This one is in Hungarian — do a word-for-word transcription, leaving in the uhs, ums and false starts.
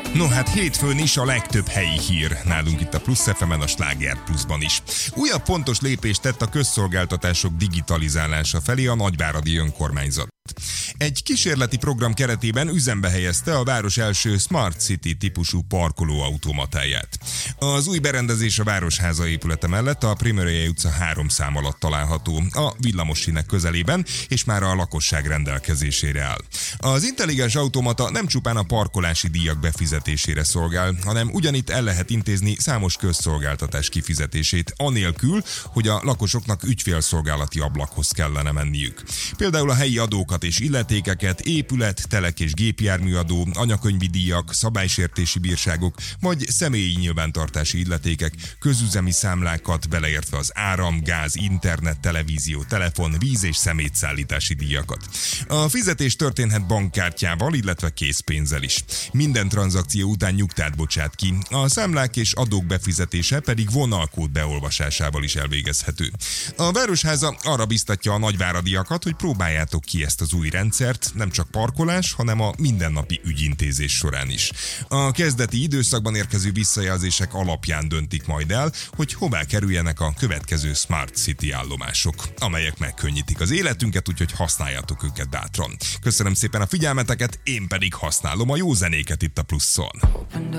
No hát hétfőn is a legtöbb helyi hír nálunk itt a Plusz ef emen, a Sláger Pluszban is. Újabb fontos lépést tett a közszolgáltatások digitalizálása felé a nagyváradi önkormányzat. Egy kísérleti program keretében üzembe helyezte a város első Smart City típusú parkolóautomatáját. Az új berendezés a Városháza épülete mellett a Primőriai utca három szám alatt található, a villamossínek közelében, és már a lakosság rendelkezésére áll. Az intelligens automata nem csupán a parkolási díjak befizetésére szolgál, hanem ugyanitt el lehet intézni számos közszolgáltatás kifizetését, anélkül, hogy a lakosoknak ügyfélszolgálati ablakhoz kellene menniük. Például a helyi adókat és illetékeket, épület, telek és gépjárműadó, anyakönyvi díjak, szabálysértési bírságok, vagy személyi nyilvántartási illetékek, közüzemi számlákat, beleértve az áram, gáz, internet, televízió, telefon, víz és szemétszállítási díjakat. A fizetés történhet bankkártyával, illetve készpénzzel is. Minden tranzakció után nyugtát bocsát ki, a számlák és adók befizetése pedig vonalkód beolvasásával is elvégezhető. A Városháza arra biztatja a nagyváradiakat, hogy próbáljátok ki ezt az új rendszert, nem csak parkolás, hanem a mindennapi ügyintézés során is. A kezdeti időszakban érkező visszajelzések alapján döntik majd el, hogy hová kerüljenek a következő Smart City állomások, amelyek megkönnyítik az életünket, úgyhogy használjátok őket bátran. Köszönöm szépen a figyelmeteket, én pedig használom a jó zenéket itt a Pluszon.